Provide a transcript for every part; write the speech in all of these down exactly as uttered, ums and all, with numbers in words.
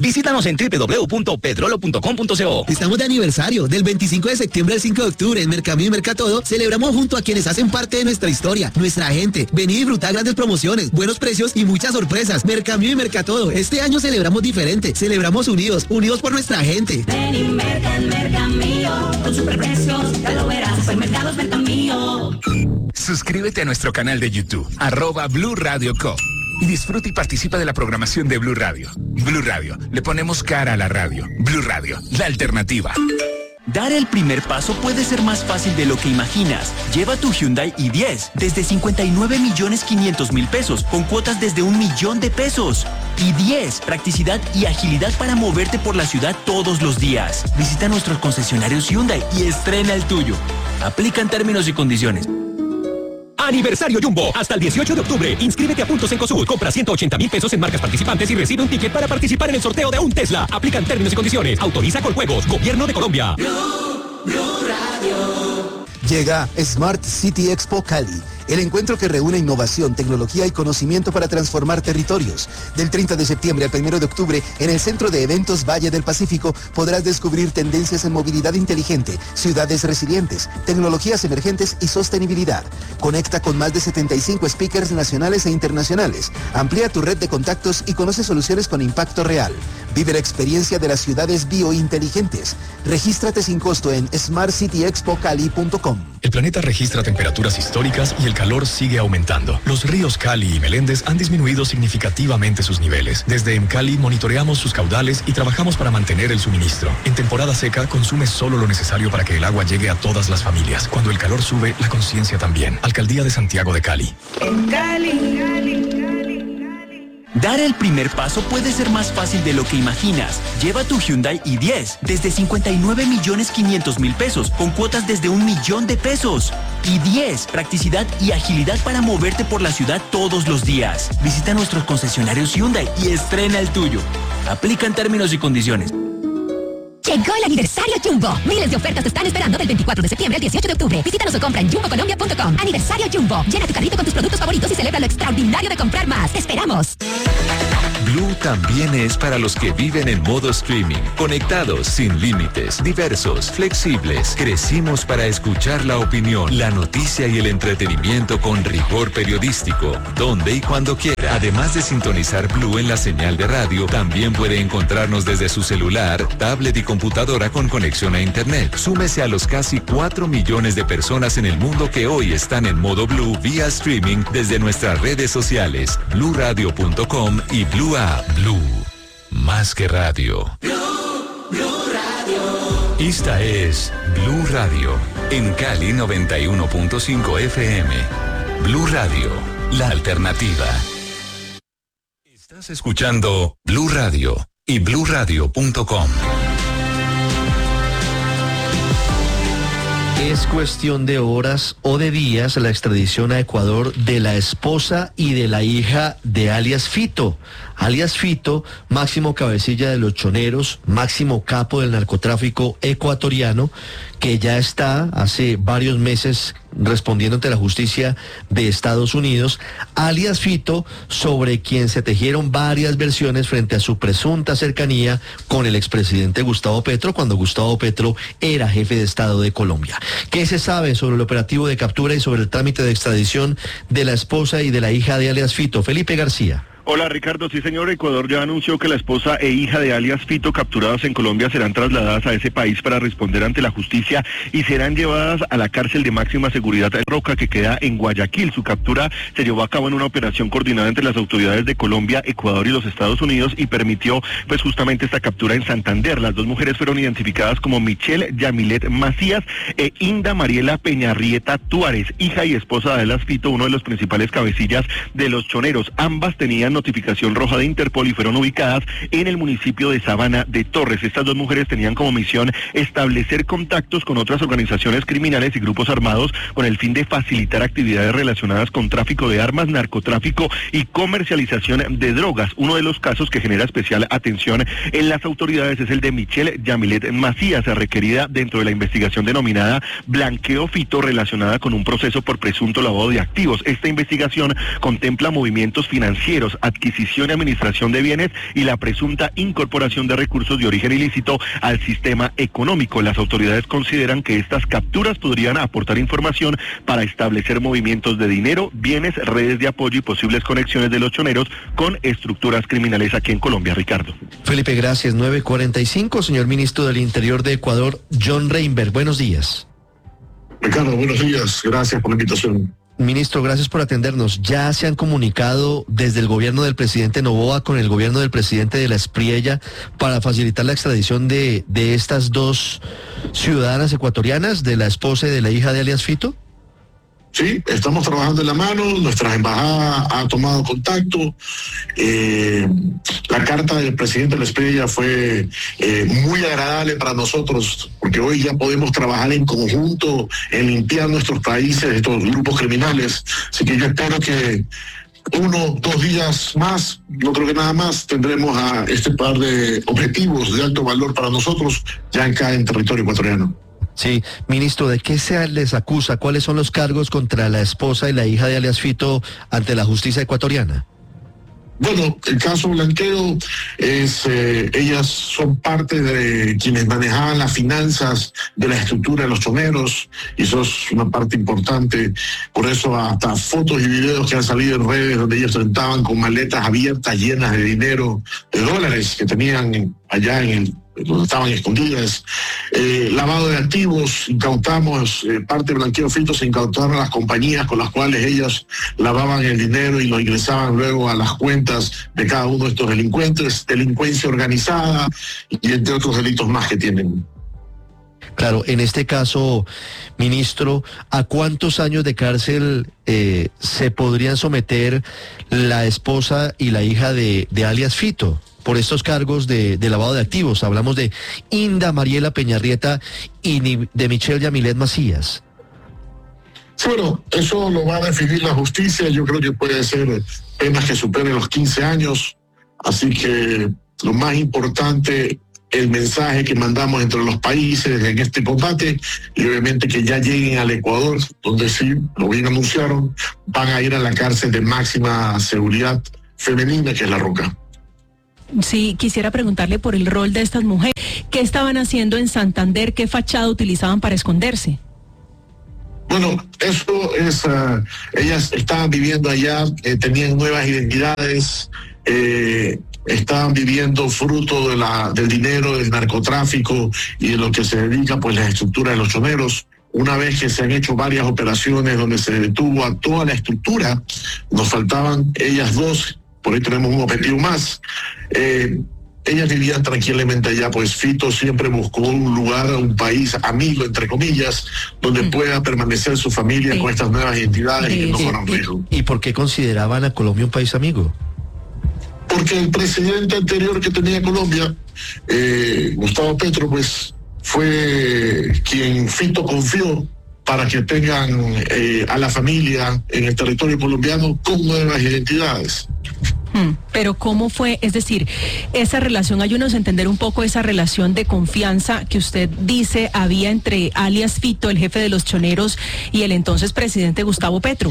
Visítanos en doble u doble u doble u punto petrolo punto com punto co. Estamos de aniversario. Del veinticinco de septiembre al cinco de octubre en Mercamillo y Mercatodo celebramos junto a quienes hacen parte de nuestra historia, nuestra gente. Vení y disfrutar grandes promociones, buenos precios y muchas sorpresas. Mercamillo y Mercatodo. Este año celebramos diferente. Celebramos unidos, unidos por nuestra gente. Ven y merca en Mercamillo, con superprecios, ya lo verás. Supermercados Mercamillo. Suscríbete a nuestro canal de YouTube, arroba Blue Radio Co. Y disfruta y participa de la programación de Blue Radio. Blue Radio, le ponemos cara a la radio. Blue Radio, la alternativa. Dar el primer paso puede ser más fácil de lo que imaginas. Lleva tu Hyundai i diez desde cincuenta y nueve millones quinientos mil pesos, con cuotas desde un millón de pesos. i diez, practicidad y agilidad para moverte por la ciudad todos los días. Visita nuestros concesionarios Hyundai y estrena el tuyo. Aplican términos y condiciones. Aniversario Jumbo. Hasta el dieciocho de octubre. Inscríbete a Puntos Encosud. Compra ciento ochenta mil pesos en marcas participantes y recibe un ticket para participar en el sorteo de un Tesla. Aplican términos y condiciones. Autoriza con juegos. Gobierno de Colombia. Blue, Blue Radio. Llega Smart City Expo Cali, el encuentro que reúne innovación, tecnología y conocimiento para transformar territorios. Del treinta de septiembre al primero de octubre, en el Centro de Eventos Valle del Pacífico, podrás descubrir tendencias en movilidad inteligente, ciudades resilientes, tecnologías emergentes y sostenibilidad. Conecta con más de setenta y cinco speakers nacionales e internacionales. Amplía tu red de contactos y conoce soluciones con impacto real. Vive la experiencia de las ciudades biointeligentes. Regístrate sin costo en smart city expo cali punto com. El planeta registra temperaturas históricas y el calor sigue aumentando. Los ríos Cali y Meléndez han disminuido significativamente sus niveles. Desde EMCALI monitoreamos sus caudales y trabajamos para mantener el suministro. En temporada seca, consume solo lo necesario para que el agua llegue a todas las familias. Cuando el calor sube, la conciencia también. Alcaldía de Santiago de Cali. En Cali, Cali. Dar el primer paso puede ser más fácil de lo que imaginas. Lleva tu Hyundai i diez desde cincuenta y nueve millones quinientos mil pesos, con cuotas desde un millón de pesos. i diez, practicidad y agilidad para moverte por la ciudad todos los días. Visita nuestros concesionarios Hyundai y estrena el tuyo. Aplican términos y condiciones. Llegó el aniversario Jumbo. Miles de ofertas te están esperando del veinticuatro de septiembre al dieciocho de octubre. Visítanos o compra en jumbo colombia punto com. Aniversario Jumbo. Llena tu carrito con tus productos favoritos y celebra lo extraordinario de comprar más. ¡Te esperamos! Blue también es para los que viven en modo streaming, conectados, sin límites, diversos, flexibles. Crecimos para escuchar la opinión, la noticia y el entretenimiento con rigor periodístico, donde y cuando quiera. Además de sintonizar Blue en la señal de radio, también puede encontrarnos desde su celular, tablet y computadora con conexión a internet. Súmese a los casi cuatro millones de personas en el mundo que hoy están en modo Blue vía streaming desde nuestras redes sociales, blue radio punto com y Blue App. Blue, más que radio. Blue, Blue Radio. Esta es Blue Radio, en Cali noventa y uno punto cinco F M. Blue Radio, la alternativa. Estás escuchando Blue Radio y blue radio punto com. Es cuestión de horas o de días la extradición a Ecuador de la esposa y de la hija de alias Fito. Alias Fito, máximo cabecilla de los choneros, máximo capo del narcotráfico ecuatoriano, que ya está hace varios meses respondiendo ante la justicia de Estados Unidos. Alias Fito, sobre quien se tejieron varias versiones frente a su presunta cercanía con el expresidente Gustavo Petro, cuando Gustavo Petro era jefe de Estado de Colombia. ¿Qué se sabe sobre el operativo de captura y sobre el trámite de extradición de la esposa y de la hija de alias Fito? Felipe García. Hola Ricardo, sí señor, Ecuador ya anunció que la esposa e hija de alias Fito capturadas en Colombia serán trasladadas a ese país para responder ante la justicia y serán llevadas a la cárcel de máxima seguridad de Roca, que queda en Guayaquil. Su captura se llevó a cabo en una operación coordinada entre las autoridades de Colombia, Ecuador y los Estados Unidos y permitió pues justamente esta captura en Santander. Las dos mujeres fueron identificadas como Michelle Yamilet Macías e Inda Mariela Peñarrieta Tuárez, hija y esposa de alias Fito, uno de los principales cabecillas de los choneros. Ambas tenían notificación roja de Interpol y fueron ubicadas en el municipio de Sabana de Torres. Estas dos mujeres tenían como misión establecer contactos con otras organizaciones criminales y grupos armados con el fin de facilitar actividades relacionadas con tráfico de armas, narcotráfico y comercialización de drogas. Uno de los casos que genera especial atención en las autoridades es el de Michelle Yamilet Macías, requerida dentro de la investigación denominada Blanqueo Fito, relacionada con un proceso por presunto lavado de activos. Esta investigación contempla movimientos financieros, adquisición y administración de bienes y la presunta incorporación de recursos de origen ilícito al sistema económico. Las autoridades consideran que estas capturas podrían aportar información para establecer movimientos de dinero, bienes, redes de apoyo y posibles conexiones de los choneros con estructuras criminales aquí en Colombia. Ricardo. Felipe, gracias. nueve cuarenta y cinco, señor ministro del Interior de Ecuador, John Reinberg. Buenos días. Ricardo, buenos días. Gracias por la invitación. Ministro, gracias por atendernos. ¿Ya se han comunicado desde el gobierno del presidente Noboa con el gobierno del presidente de la Espriella para facilitar la extradición de, de estas dos ciudadanas ecuatorianas, de la esposa y de la hija de alias Fito? Sí, estamos trabajando en la mano, nuestra embajada ha tomado contacto. Eh, la carta del presidente de la Espriella fue eh, muy agradable para nosotros, porque hoy ya podemos trabajar en conjunto en limpiar nuestros países de estos grupos criminales. Así que yo espero que uno, dos días más, no creo que nada más, tendremos a este par de objetivos de alto valor para nosotros ya acá en territorio ecuatoriano. Sí, ministro, ¿de qué se les acusa? ¿Cuáles son los cargos contra la esposa y la hija de alias Fito ante la justicia ecuatoriana? Bueno, el caso blanqueo es, eh, ellas son parte de quienes manejaban las finanzas de la estructura de los choneros, y eso es una parte importante. Por eso hasta fotos y videos que han salido en redes donde ellos entraban con maletas abiertas llenas de dinero, de dólares que tenían allá en el donde estaban escondidas, eh, lavado de activos, incautamos, eh, parte de blanqueo Fito, se incautaron las compañías con las cuales ellas lavaban el dinero y lo ingresaban luego a las cuentas de cada uno de estos delincuentes, delincuencia organizada y entre otros delitos más que tienen. Claro, en este caso, ministro, ¿a cuántos años de cárcel eh, se podrían someter la esposa y la hija de, de alias Fito por estos cargos de, de lavado de activos? Hablamos de Inda Mariela Peñarrieta y de Michelle Yamilet Macías. Sí, bueno, eso lo va a definir la justicia. Yo creo que puede ser penas que superen los quince años. Así que lo más importante, el mensaje que mandamos entre los países en este combate, y obviamente que ya lleguen al Ecuador, donde sí, lo bien anunciaron, van a ir a la cárcel de máxima seguridad femenina, que es La Roca. Sí, quisiera preguntarle por el rol de estas mujeres. ¿Qué estaban haciendo en Santander? ¿Qué fachada utilizaban para esconderse? Bueno, eso es, uh, ellas estaban viviendo allá, eh, tenían nuevas identidades, eh, estaban viviendo fruto de la, del dinero, del narcotráfico y de lo que se dedica pues la estructura de los choneros. Una vez que se han hecho varias operaciones donde se detuvo a toda la estructura, nos faltaban ellas dos. Por ahí tenemos un objetivo más. Eh, ellas vivían tranquilamente allá, pues Fito siempre buscó un lugar, un país amigo, entre comillas, donde mm. pueda permanecer su familia sí. con estas nuevas identidades sí, y que no sí. fueran riesgo. ¿Y por qué consideraban a Colombia un país amigo? Porque el presidente anterior que tenía Colombia, eh, Gustavo Petro, pues fue quien Fito confió para que tengan eh, a la familia en el territorio colombiano con nuevas identidades. Hmm, pero ¿cómo fue? Es decir, esa relación, ayúdanos a entender un poco esa relación de confianza que usted dice había entre alias Fito, el jefe de los choneros, y el entonces presidente Gustavo Petro.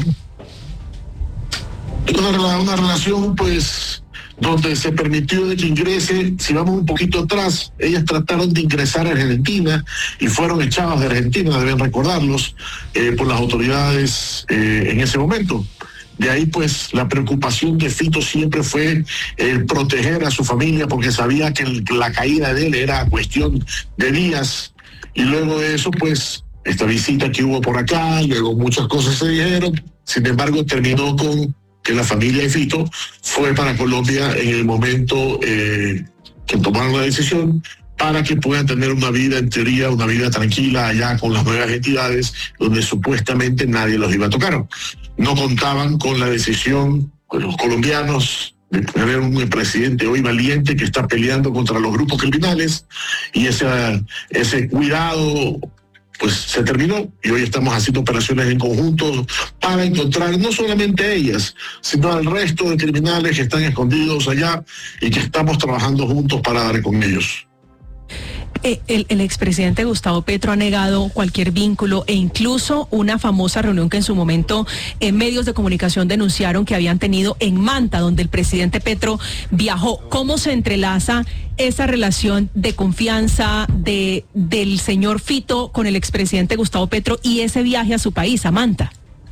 Una, una relación, pues, donde se permitió de que ingrese, si vamos un poquito atrás, ellas trataron de ingresar a Argentina y fueron echadas de Argentina, deben recordarlos, eh, por las autoridades eh, en ese momento. De ahí pues la preocupación de Fito siempre fue el proteger a su familia, porque sabía que el, la caída de él era cuestión de días, y luego de eso pues esta visita que hubo por acá, luego muchas cosas se dijeron, sin embargo terminó con que la familia de Fito fue para Colombia en el momento eh, que tomaron la decisión para que puedan tener una vida, en teoría, una vida tranquila allá con las nuevas entidades donde supuestamente nadie los iba a tocar. No contaban con la decisión de los colombianos de tener un presidente hoy valiente que está peleando contra los grupos criminales, y ese, ese cuidado pues se terminó, y hoy estamos haciendo operaciones en conjunto para encontrar no solamente a ellas, sino al resto de criminales que están escondidos allá y que estamos trabajando juntos para dar con ellos. Eh, el, el expresidente Gustavo Petro ha negado cualquier vínculo e incluso una famosa reunión que en su momento en medios de comunicación denunciaron que habían tenido en Manta, donde el presidente Petro viajó. ¿Cómo se entrelaza esa relación de confianza de del señor Fito con el expresidente Gustavo Petro y ese viaje a su país, a Manta?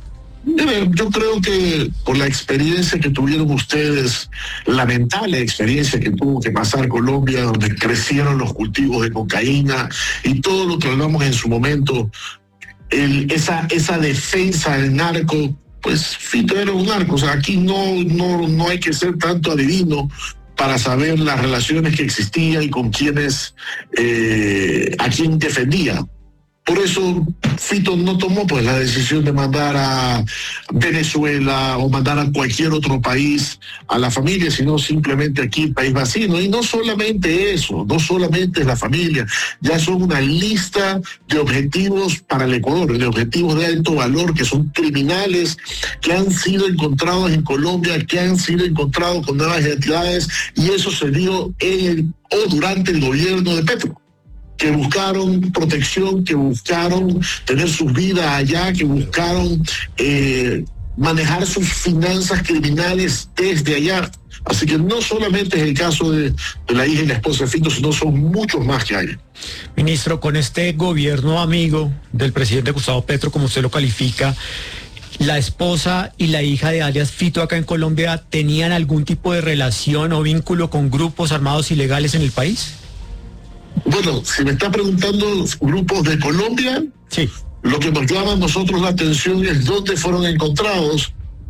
Yo creo que por la experiencia que tuvieron ustedes, lamentable experiencia que tuvo que pasar Colombia, donde crecieron los cultivos de cocaína y todo lo que hablamos en su momento, el, esa, esa defensa del narco, pues Fito era un narco. O sea, aquí no, no, no hay que ser tanto adivino para saber las relaciones que existían y con quienes, eh, a quién defendía. Por eso Fito no tomó pues la decisión de mandar a Venezuela o mandar a cualquier otro país a la familia, sino simplemente aquí el país vecino. Y no solamente eso, no solamente es la familia, ya son una lista de objetivos para el Ecuador, de objetivos de alto valor que son criminales, que han sido encontrados en Colombia, que han sido encontrados con nuevas identidades, y eso se dio en el, o durante el gobierno de Petro, que buscaron protección, que buscaron tener sus vidas allá, que buscaron eh, manejar sus finanzas criminales desde allá. Así que no solamente es el caso de, de la hija y la esposa de Fito, sino son muchos más que hay. Ministro, con este gobierno amigo del presidente Gustavo Petro, como usted lo califica, ¿la esposa y la hija de alias Fito acá en Colombia tenían algún tipo de relación o vínculo con grupos armados ilegales en el país? Bueno, si me está preguntando grupos de Colombia, sí. Lo que nos llama a nosotros la atención es dónde fueron encontrados.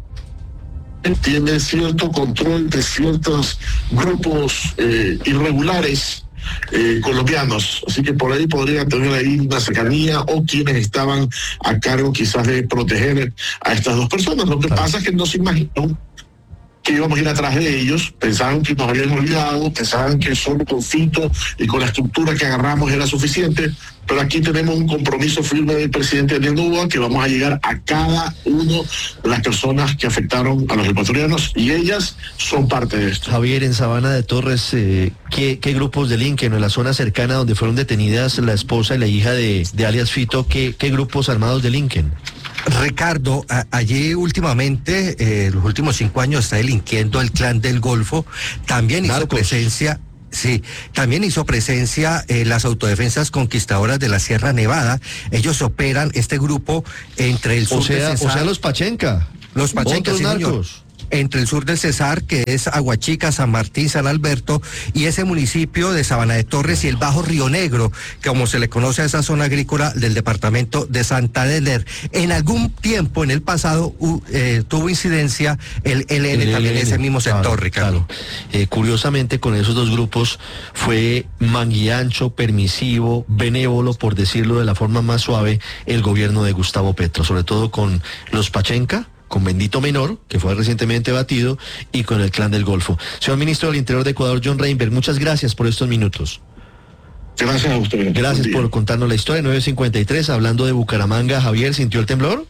Tiene cierto control de ciertos grupos eh, irregulares eh, colombianos, así que por ahí podrían tener ahí una cercanía o quienes estaban a cargo quizás de proteger a estas dos personas. Lo que claro. pasa es que no se imaginó que íbamos a ir atrás de ellos, pensaban que nos habían olvidado, pensaban que solo con Fito y con la estructura que agarramos era suficiente, pero aquí tenemos un compromiso firme del presidente Daniel Noboa que vamos a llegar a cada una de las personas que afectaron a los ecuatorianos y ellas son parte de esto. Javier, en Sabana de Torres, eh, ¿qué, qué grupos delinquen? En la zona cercana donde fueron detenidas la esposa y la hija de, de alias Fito, ¿qué, qué grupos armados delinquen? Ricardo, a, allí últimamente, eh, los últimos cinco años está delinquiendo el Clan del Golfo, también hizo Narcos. presencia, sí, también hizo presencia eh, las autodefensas conquistadoras de la Sierra Nevada. Ellos operan este grupo entre el sur o sea, de Cesar, o sea, los Pachenca. Los Pachenca, sí, señor. Entre el sur del Cesar, que es Aguachica, San Martín, San Alberto, y ese municipio de Sabana de Torres y el Bajo Río Negro, que como se le conoce a esa zona agrícola del departamento de Santander. En algún tiempo, en el pasado, uh, eh, tuvo incidencia el L N también en ese mismo sector, claro, Ricardo. Claro. Eh, curiosamente, con esos dos grupos fue manguiancho, permisivo, benévolo, por decirlo de la forma más suave, el gobierno de Gustavo Petro, sobre todo con los Pachenca, con Bendito Menor, que fue recientemente batido, y con el Clan del Golfo. Señor Ministro del Interior de Ecuador, John Reinberg, muchas gracias por estos minutos. Gracias a usted. Gracias por contarnos la historia. nueve cincuenta y tres, hablando de Bucaramanga. Javier, ¿sintió el temblor?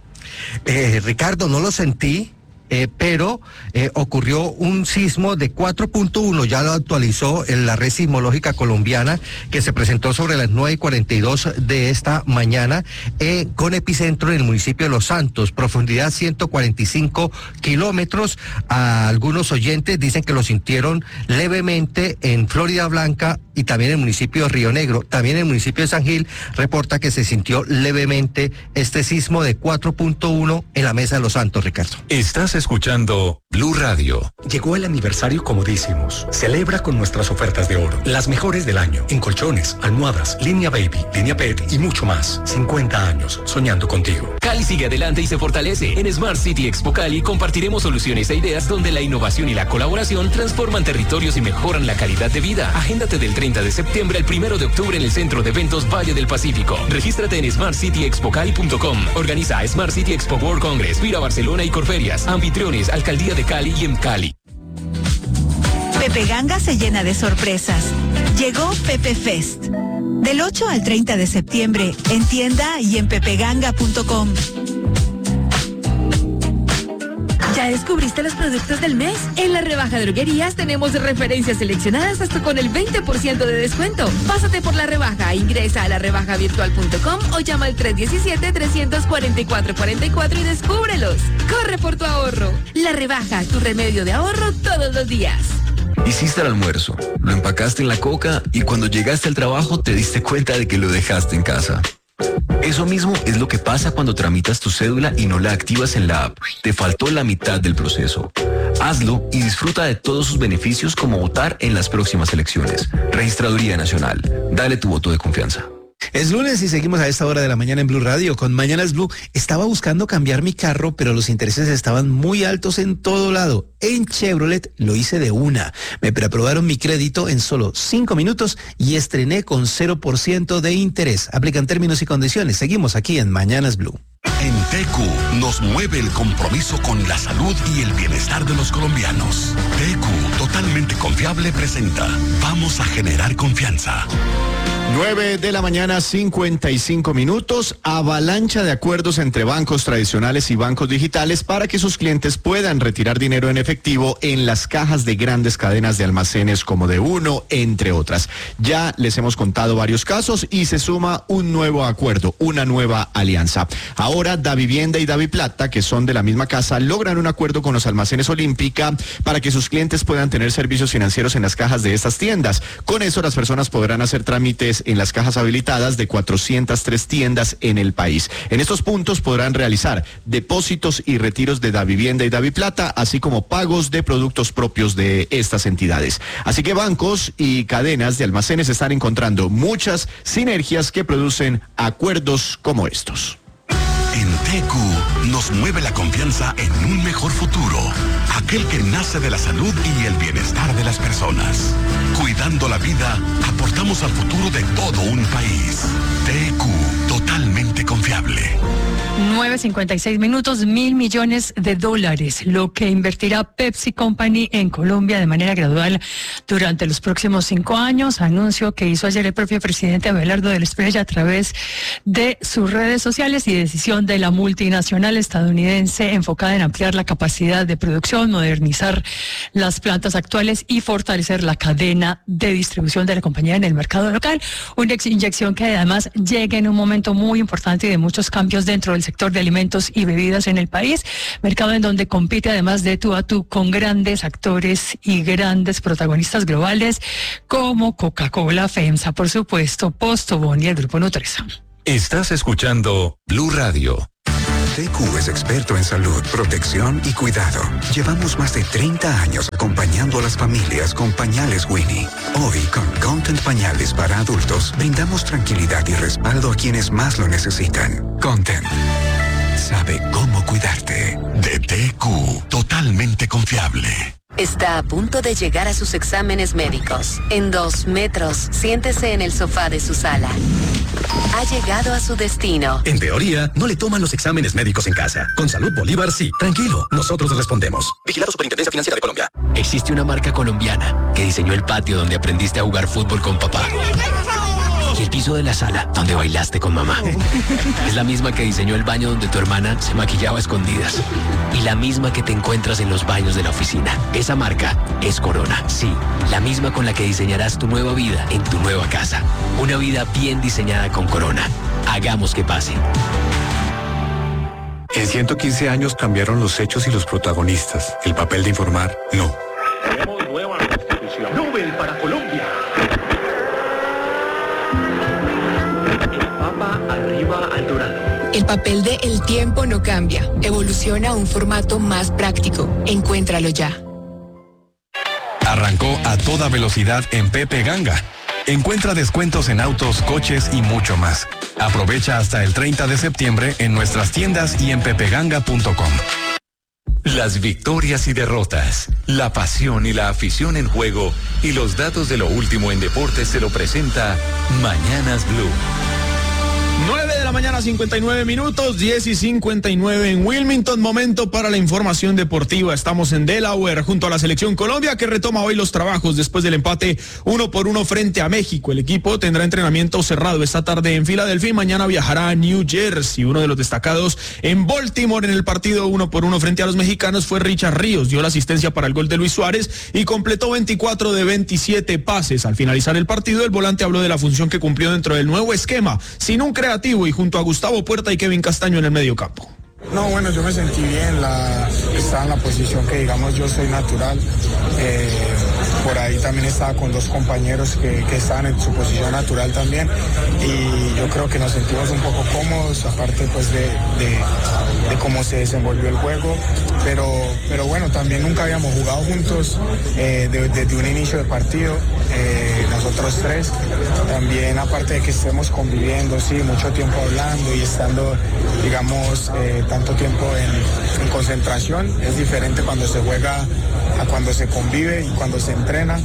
Eh, Ricardo, no lo sentí. Eh, pero eh, ocurrió un sismo de cuatro punto uno, ya lo actualizó en la red sismológica colombiana, que se presentó sobre las nueve y cuarenta y dos de esta mañana, eh, con epicentro en el municipio de Los Santos, profundidad ciento cuarenta y cinco kilómetros. A algunos oyentes dicen que lo sintieron levemente en Florida Blanca y también en el municipio de Río Negro. También en el municipio de San Gil reporta que se sintió levemente este sismo de cuatro punto uno en la Mesa de Los Santos, Ricardo. Estás escuchando Blue Radio. Llegó el aniversario comodísimos. Celebra con nuestras ofertas de oro. Las mejores del año. En colchones, almohadas, línea baby, línea pet y mucho más. cincuenta años soñando contigo. Cali sigue adelante y se fortalece. En Smart City Expo Cali compartiremos soluciones e ideas donde la innovación y la colaboración transforman territorios y mejoran la calidad de vida. Agéndate del treinta de septiembre al primero de octubre en el Centro de Eventos Valle del Pacífico. Regístrate en smart city expo cali punto com. Organiza Smart City Expo World Congress, Vira Barcelona y Corferias. Anfitriones, Alcaldía de Cali y EMCALI. Pepe Ganga se llena de sorpresas. Llegó Pepe Fest. Del ocho al treinta de septiembre, en tienda y en pepe ganga punto com. Ya ¿Ya descubriste los productos del mes? En la rebaja de droguerías tenemos referencias seleccionadas hasta con el veinte por ciento de descuento. Pásate por la rebaja, ingresa a la rebaja virtual punto com o llama al tres uno siete, tres cuatro cuatro, cuatro cuatro y descúbrelos. Corre por tu ahorro. La rebaja, tu remedio de ahorro todos los días. Hiciste el almuerzo, lo empacaste en la coca y cuando llegaste al trabajo te diste cuenta de que lo dejaste en casa. Eso mismo es lo que pasa cuando tramitas tu cédula y no la activas en la app. Te faltó la mitad del proceso. Hazlo y disfruta de todos sus beneficios como votar en las próximas elecciones. Registraduría Nacional. Dale tu voto de confianza. Es lunes y seguimos a esta hora de la mañana en Blue Radio con Mañanas Blue. Estaba buscando cambiar mi carro, pero los intereses estaban muy altos en todo lado. En Chevrolet lo hice de una. Me preaprobaron mi crédito en solo cinco minutos y estrené con cero por ciento de interés. Aplican términos y condiciones. Seguimos aquí en Mañanas Blue. En T Q nos mueve el compromiso con la salud y el bienestar de los colombianos. T Q, totalmente confiable, presenta Vamos a generar confianza. nueve de la mañana, cincuenta y cinco minutos. Avalancha de acuerdos entre bancos tradicionales y bancos digitales para que sus clientes puedan retirar dinero en efectivo en las cajas de grandes cadenas de almacenes como de Uno, entre otras. Ya les hemos contado varios casos y se suma un nuevo acuerdo, una nueva alianza. Ahora Davivienda y Daviplata, que son de la misma casa, logran un acuerdo con los almacenes Olímpica para que sus clientes puedan tener servicios financieros en las cajas de estas tiendas. Con eso las personas podrán hacer trámites en las cajas habilitadas de cuatrocientas tres tiendas en el país. En estos puntos podrán realizar depósitos y retiros de Davivienda y Daviplata, así como pagos de productos propios de estas entidades. Así que bancos y cadenas de almacenes están encontrando muchas sinergias que producen acuerdos como estos. En T Q nos mueve la confianza en un mejor futuro, aquel que nace de la salud y el bienestar de las personas. Cuidando la vida, aportamos al futuro de todo un país. T Q, totalmente confiable. nueve cincuenta y seis minutos, mil millones de dólares, lo que invertirá Pepsi Company en Colombia de manera gradual durante los próximos cinco años. Anuncio que hizo ayer el propio presidente Abelardo del Espriella a través de sus redes sociales y decisión de la multinacional estadounidense enfocada en ampliar la capacidad de producción, modernizar las plantas actuales y fortalecer la cadena de distribución de la compañía en el mercado local. Una inyección que además llega en un momento muy importante y de muchos cambios dentro del sector de alimentos y bebidas en el país, mercado en donde compite además de tú a tú con grandes actores y grandes protagonistas globales como Coca-Cola, FEMSA, por supuesto, Postobón y el Grupo Nutresa. Estás escuchando Blue Radio. T Q es experto en salud, protección y cuidado. Llevamos más de treinta años acompañando a las familias con pañales Winnie. Hoy, con Content Pañales para adultos, brindamos tranquilidad y respaldo a quienes más lo necesitan. Content sabe cómo cuidarte. De T Q, totalmente confiable. Está a punto de llegar a sus exámenes médicos. En dos metros, siéntese en el sofá de su sala. Ha llegado a su destino. En teoría, no le toman los exámenes médicos en casa. Con Salud Bolívar, sí. Tranquilo, nosotros respondemos. Vigilado Superintendencia Financiera de Colombia. Existe una marca colombiana que diseñó el patio donde aprendiste a jugar fútbol con papá. Y el piso de la sala donde bailaste con mamá. Es la misma que diseñó el baño donde tu hermana se maquillaba a escondidas. Y la misma que te encuentras en los baños de la oficina. Esa marca es Corona. Sí, la misma con la que diseñarás tu nueva vida en tu nueva casa. Una vida bien diseñada con Corona. Hagamos que pase. En ciento quince años cambiaron los hechos y los protagonistas. El papel de informar, no. Tenemos nueva constitución. Nobel para Colombia. Papa arriba al dorado. El papel de El Tiempo no cambia. Evoluciona a un formato más práctico. Encuéntralo ya. Arrancó a toda velocidad en Pepe Ganga. Encuentra descuentos en autos, coches y mucho más. Aprovecha hasta el treinta de septiembre en nuestras tiendas y en pepeganga punto com. Las victorias y derrotas, la pasión y la afición en juego y los datos de lo último en deportes se lo presenta Mañanas Blue. nueve de la la mañana, cincuenta y nueve minutos, diez y cincuenta y nueve en Wilmington. Momento para la información deportiva. Estamos en Delaware junto a la selección Colombia, que retoma hoy los trabajos después del empate uno por uno frente a México. El equipo tendrá entrenamiento cerrado esta tarde en Filadelfia y mañana viajará a New Jersey. Uno de los destacados en Baltimore en el partido uno por uno frente a los mexicanos fue Richard Ríos. Dio la asistencia para el gol de Luis Suárez y completó veinticuatro de veintisiete pases. Al finalizar el partido, el volante habló de la función que cumplió dentro del nuevo esquema, sin un creativo y junto a Gustavo Puerta y Kevin Castaño en el medio campo. No, bueno, yo me sentí bien, la, estaba en la posición que digamos yo soy natural. Eh, por ahí también estaba con dos compañeros que, que estaban en su posición natural también y yo creo que nos sentimos un poco cómodos, aparte pues de, de, de cómo se desenvolvió el juego, pero, pero bueno, también nunca habíamos jugado juntos eh, de, desde un inicio de partido, eh, nosotros tres, también aparte de que estemos conviviendo, sí, mucho tiempo hablando y estando, digamos, eh, tanto tiempo en, en concentración, es diferente cuando se juega a cuando se convive y cuando se entrena.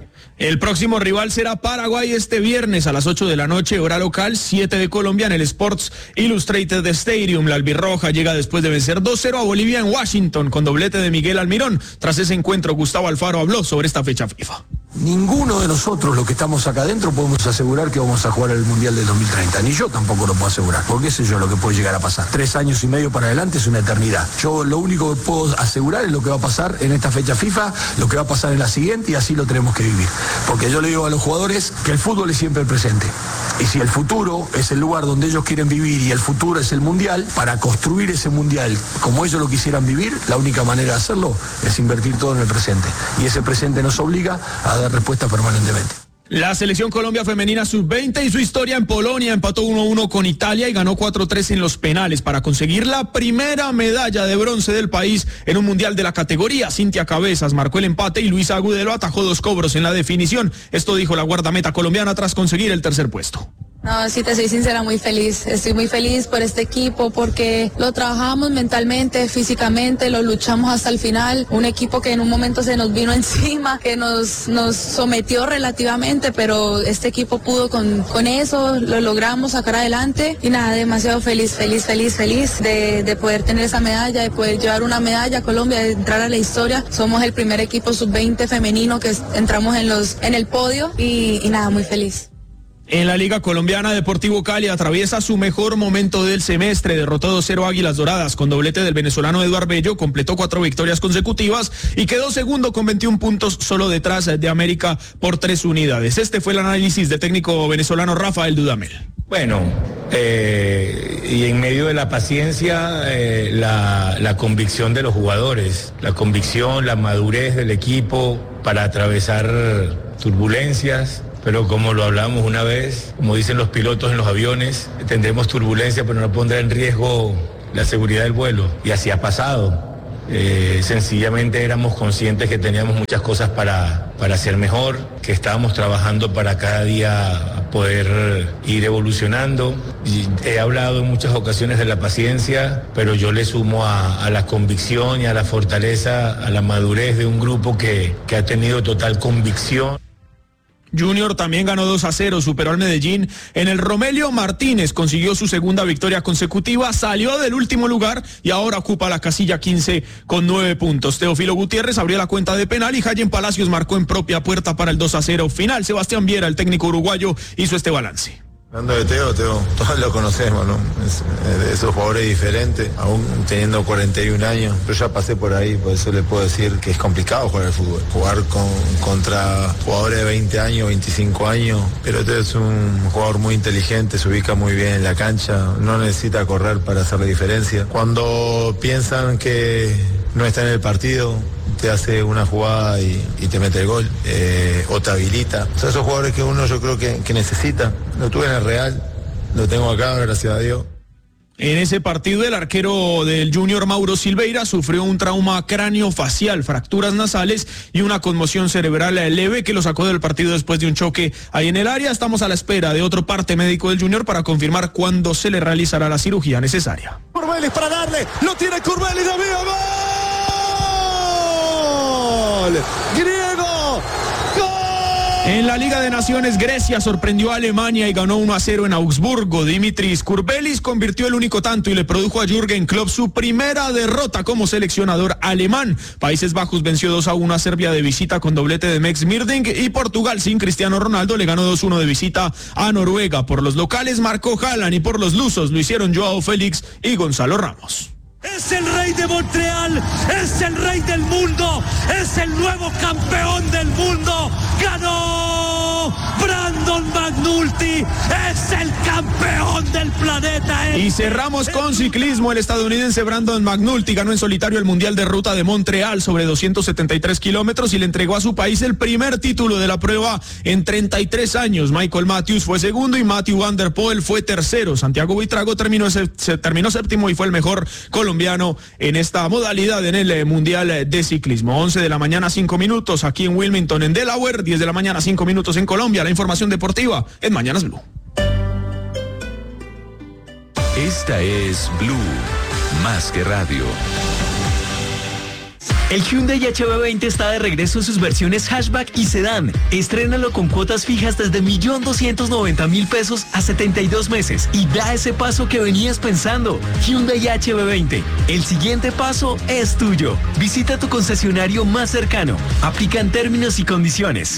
El próximo rival será Paraguay este viernes a las ocho de la noche, hora local, siete de Colombia, en el Sports Illustrated Stadium. La albirroja llega después de vencer dos cero a Bolivia en Washington con doblete de Miguel Almirón. Tras ese encuentro, Gustavo Alfaro habló sobre esta fecha FIFA. Ninguno de nosotros, los que estamos acá adentro, podemos asegurar que vamos a jugar el Mundial del dos mil treinta. Ni yo tampoco lo puedo asegurar, porque sé yo lo que puede llegar a pasar. Tres años y medio para adelante es una eternidad. Yo lo único que puedo asegurar es lo que va a pasar en esta fecha FIFA, lo que va a pasar en la siguiente, y así lo tenemos que vivir. Porque yo le digo a los jugadores que el fútbol es siempre el presente. Y si el futuro es el lugar donde ellos quieren vivir y el futuro es el Mundial, para construir ese Mundial como ellos lo quisieran vivir, la única manera de hacerlo es invertir todo en el presente. Y ese presente nos obliga a dar respuesta permanentemente. La selección Colombia femenina sub veinte y su historia en Polonia empató uno a uno con Italia y ganó cuatro tres en los penales para conseguir la primera medalla de bronce del país en un mundial de la categoría. Cintia Cabezas marcó el empate y Luisa Agudelo atajó dos cobros en la definición. Esto dijo la guardameta colombiana tras conseguir el tercer puesto. No, si te soy sincera, muy feliz. Estoy muy feliz por este equipo porque lo trabajamos mentalmente, físicamente, lo luchamos hasta el final. Un equipo que en un momento se nos vino encima, que nos, nos sometió relativamente, pero este equipo pudo con, con eso, lo logramos sacar adelante. Y nada, demasiado feliz, feliz, feliz, feliz de, de poder tener esa medalla, de poder llevar una medalla a Colombia, de entrar a la historia. Somos el primer equipo sub veinte femenino que entramos en, los, en el podio y, y nada, muy feliz. En la Liga Colombiana, Deportivo Cali atraviesa su mejor momento del semestre. Derrotó dos cero Águilas Doradas con doblete del venezolano Eduard Bello, completó cuatro victorias consecutivas y quedó segundo con veintiún puntos, solo detrás de América por tres unidades. Este fue el análisis del técnico venezolano Rafael Dudamel. Bueno, eh, y en medio de la paciencia, eh, la, la convicción de los jugadores, la convicción, la madurez del equipo para atravesar turbulencias. Pero como lo hablamos una vez, como dicen los pilotos en los aviones, tendremos turbulencia, pero no pondrá en riesgo la seguridad del vuelo. Y así ha pasado. Eh, sencillamente éramos conscientes que teníamos muchas cosas para, para hacer mejor, que estábamos trabajando para cada día poder ir evolucionando. Y he hablado en muchas ocasiones de la paciencia, pero yo le sumo a, a la convicción y a la fortaleza, a la madurez de un grupo que, que ha tenido total convicción. Junior también ganó dos a cero, superó al Medellín. En el Romelio Martínez consiguió su segunda victoria consecutiva, salió del último lugar y ahora ocupa la casilla quince con nueve puntos. Teófilo Gutiérrez abrió la cuenta de penal y Jayen Palacios marcó en propia puerta para el dos a cero final. Sebastián Viera, el técnico uruguayo, hizo este balance. Hablando de Teo, Teo, todos lo conocemos, ¿no? Es, de esos jugadores diferentes, aún teniendo cuarenta y un años. Yo ya pasé por ahí, por eso le puedo decir que es complicado jugar al fútbol. Jugar con, contra jugadores de veinte años, veinticinco años. Pero Teo es un jugador muy inteligente, se ubica muy bien en la cancha, no necesita correr para hacer la diferencia. Cuando piensan que no está en el partido, te hace una jugada y, y te mete el gol, eh, o te habilita. O sea, esos jugadores que uno yo creo que, que necesita. Lo tuve en el Real, lo tengo acá, gracias a Dios. En ese partido, el arquero del Junior, Mauro Silveira, sufrió un trauma craneofacial, fracturas nasales y una conmoción cerebral leve que lo sacó del partido después de un choque ahí en el área. Estamos a la espera de otro parte médico del Junior para confirmar cuándo se le realizará la cirugía necesaria. Curbelis para darle, lo tiene Curbelis, amigo, ¡gol! ¡Griego! ¡Gol! En la Liga de Naciones, Grecia sorprendió a Alemania y ganó uno a cero en Augsburgo. Dimitris Kurbelis convirtió el único tanto y le produjo a Jürgen Klopp su primera derrota como seleccionador alemán. Países Bajos venció dos a uno a Serbia de visita con doblete de Mex Mirding y Portugal sin Cristiano Ronaldo le ganó dos uno de visita a Noruega. Por los locales marcó Haaland y por los lusos lo hicieron Joao Félix y Gonzalo Ramos. Es el rey de Montreal, es el rey del mundo, es el nuevo campeón del mundo. ¡Ganó! Brandon McNulty es el campeón del planeta. Y cerramos con ciclismo. El estadounidense Brandon McNulty ganó en solitario el Mundial de Ruta de Montreal sobre doscientos setenta y tres kilómetros y le entregó a su país el primer título de la prueba en treinta y tres años. Michael Matthews fue segundo y Matthew Van Der Poel fue tercero. Santiago Buitrago terminó, se, se terminó séptimo y fue el mejor colombiano en esta modalidad en el Mundial de Ciclismo. once de la mañana, cinco minutos aquí en Wilmington, en Delaware. diez de la mañana, cinco minutos en Colombia. La información deportiva en Mañanas Blue. Esta es Blue, más que radio. El Hyundai H B veinte está de regreso en sus versiones hatchback y sedán. Estrénalo con cuotas fijas desde un millón doscientos noventa mil pesos a setenta y dos meses y da ese paso que venías pensando. Hyundai H B veinte. El siguiente paso es tuyo. Visita tu concesionario más cercano. Aplican términos y condiciones.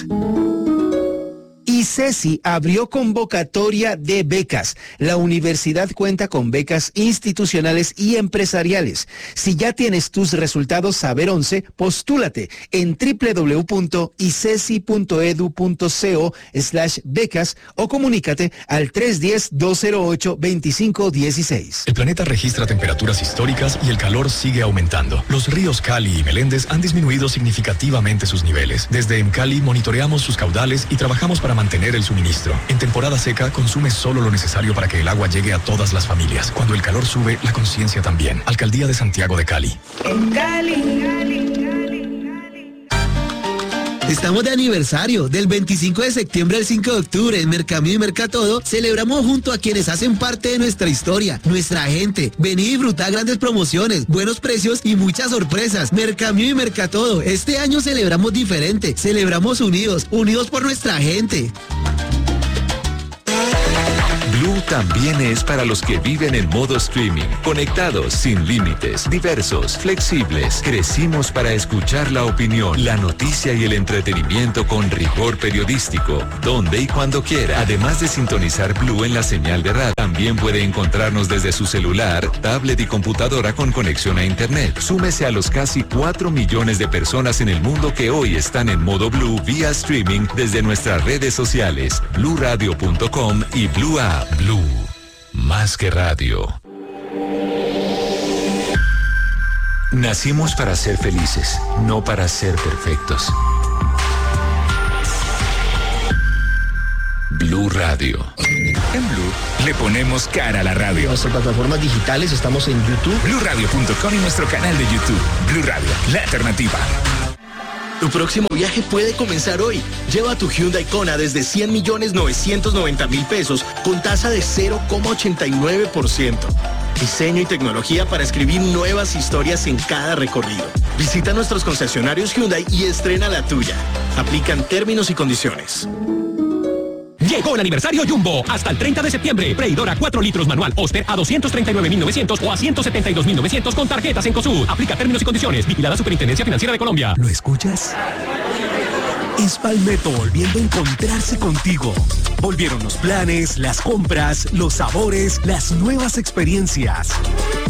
ICESI abrió convocatoria de becas. La universidad cuenta con becas institucionales y empresariales. Si ya tienes tus resultados Saber once, postúlate en doble u doble u doble u punto icesi punto edu punto co slash becas o comunícate al tres uno cero, dos cero ocho, dos cinco uno seis. El planeta registra temperaturas históricas y el calor sigue aumentando. Los ríos Cali y Meléndez han disminuido significativamente sus niveles. Desde EMCALI monitoreamos sus caudales y trabajamos para mantener el suministro. En temporada seca, consume solo lo necesario para que el agua llegue a todas las familias. Cuando el calor sube, la conciencia también. Alcaldía de Santiago de Cali. En Cali, Cali, Cali, Cali. Estamos de aniversario. Del veinticinco de septiembre al cinco de octubre en Mercamí y Mercatodo celebramos junto a quienes hacen parte de nuestra historia, nuestra gente. Vení y disfrutar grandes promociones, buenos precios y muchas sorpresas. Mercamí y Mercatodo. Este año celebramos diferente. Celebramos unidos, unidos por nuestra gente. Blue también es para los que viven en modo streaming, conectados, sin límites, diversos, flexibles. Crecimos para escuchar la opinión, la noticia y el entretenimiento con rigor periodístico, donde y cuando quiera. Además de sintonizar Blue en la señal de radio, también puede encontrarnos desde su celular, tablet y computadora con conexión a internet. Súmese a los casi cuatro millones de personas en el mundo que hoy están en modo Blue vía streaming desde nuestras redes sociales, blue radio punto com y Blue App. Blue, más que radio. Nacimos para ser felices, no para ser perfectos. Blue Radio. En Blue le ponemos cara a la radio. En nuestras plataformas digitales estamos en YouTube, blue radio punto com y nuestro canal de YouTube. Blue Radio, la alternativa. Tu próximo viaje puede comenzar hoy. Lleva tu Hyundai Kona desde cien millones novecientos noventa mil pesos con tasa de cero coma ochenta y nueve por ciento. Diseño y tecnología para escribir nuevas historias en cada recorrido. Visita nuestros concesionarios Hyundai y estrena la tuya. Aplican términos y condiciones. Llegó el aniversario Jumbo. Hasta el treinta de septiembre. Freidora cuatro litros manual Oster a doscientos treinta y nueve mil novecientos o a ciento setenta y dos mil novecientos con tarjetas Encosud. Aplica términos y condiciones. Vigilada Superintendencia Financiera de Colombia. ¿Lo escuchas? Es Palmetto volviendo a encontrarse contigo. Volvieron los planes, las compras, los sabores, las nuevas experiencias.